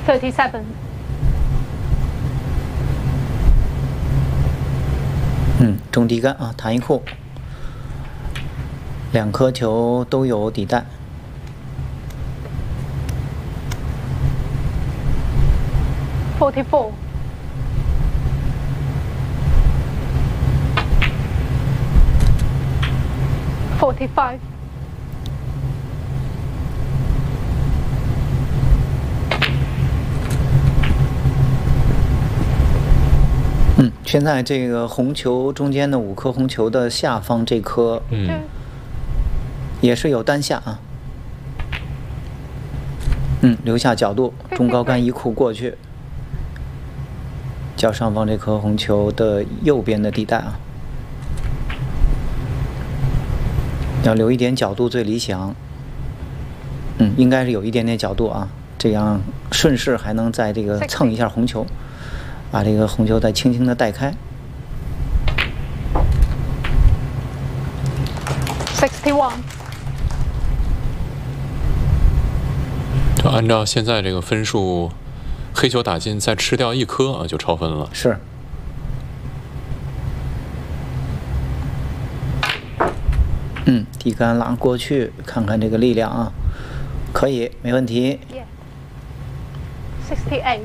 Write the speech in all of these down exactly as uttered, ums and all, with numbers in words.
thirty-seven。 嗯，中低杆啊，弹一库，两颗球都有底带。 forty-four。forty-five。 嗯，现在这个红球中间的五颗红球的下方这颗， 嗯， 也是有单下啊。嗯，留下角度，中高杆一库过去，较上方这颗红球的右边的地带啊，要留一点角度最理想。嗯，应该是有一点点角度啊，这样顺势还能在这个蹭一下红球。把这个红球再轻轻的带开。 sixty-one。 就按照现在这个分数，黑球打进再吃掉一颗啊，就超分了。 是。嗯，底杆拉过去，看看这个力量啊，可以，没问题。 sixty-eight。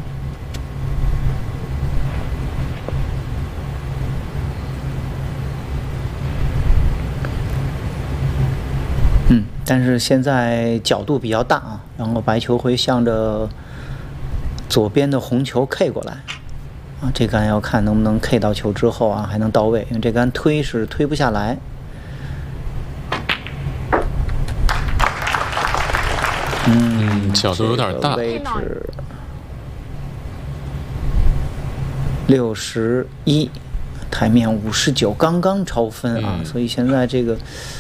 嗯，但是现在角度比较大啊，然后白球会向着左边的红球 K 过来啊，这杆要看能不能 K 到球之后啊还能到位，因为这杆推是推不下来。嗯， 角度有点大。 位置六十一，台面五十九，刚刚超分啊， 嗯、 所以现在这个。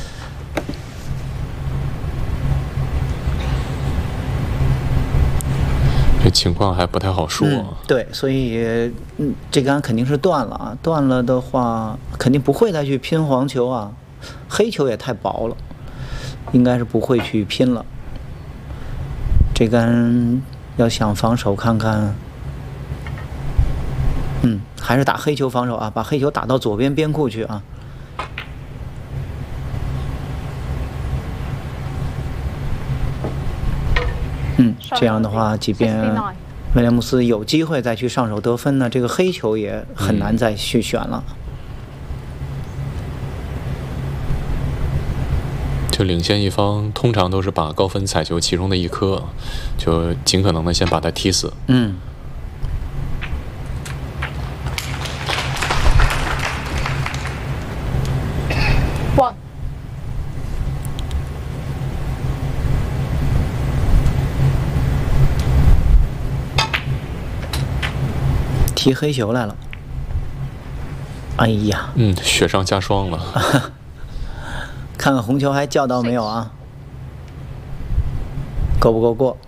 这情况还不太好说、啊嗯。对，所以嗯，这杆肯定是断了啊！断了的话，肯定不会再去拼黄球啊，黑球也太薄了，应该是不会去拼了。这杆要想防守看看，嗯，还是打黑球防守啊，把黑球打到左边边库去啊。嗯，这样的话，即便威廉姆斯有机会再去上手得分呢，这个黑球也很难再去选了。嗯、 就领先一方通常都是把高分彩球其中的一颗，就尽可能的先把它踢死。 嗯。 one。 踢黑球来了，哎呀， 嗯，雪上加霜了。 看看红球还叫到没有啊？够不够过？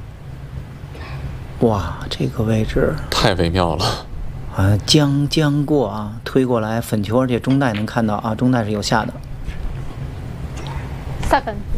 哇，这个位置太微妙了。 啊，将将过啊，推过来粉球，而且中带能看到啊，中带是有下的。 seven。